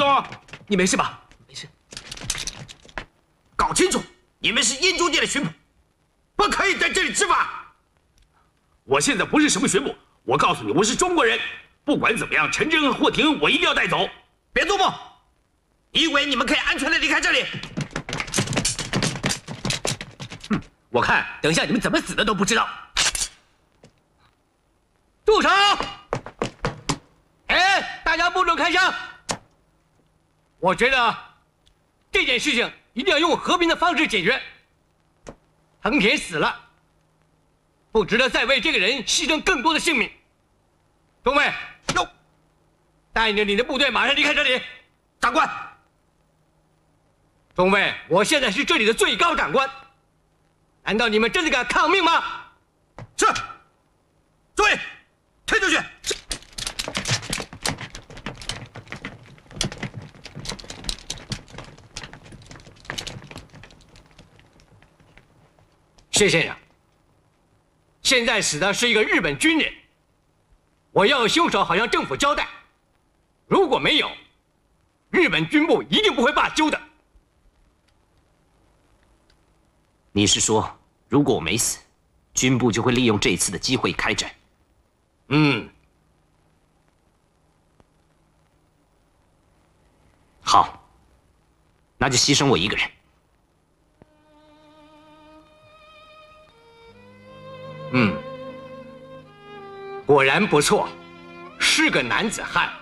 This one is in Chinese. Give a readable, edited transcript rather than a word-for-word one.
动！ 你没事吧？没事。 搞清楚，你们是燕州界的巡捕，不可以在这里执法。 我现在不是什么巡捕，我告诉你，我是中国人。不管怎么样，陈真和霍廷我一定要带走。 别做梦！以为你们可以安全的离开这里？ 哼，我看等一下你们怎么死的都不知道。住手！哎，大家不准开枪！我觉得这件事情一定要用和平的方式解决。藤田死了，不值得再为这个人牺牲更多的性命。中尉，带着你的部队马上离开这里。 长官， 中尉，我现在是这里的最高长官，难道你们真的敢抗命吗？ 是。注意，推出去。 谢先生，现在死的是一个日本军人，我要凶手好向政府交代，如果没有，日本军部一定不会罢休的。 你是说，如果我没死，军部就会利用这次的机会开战？好，那就牺牲我一个人。 果然不错，是个男子汉。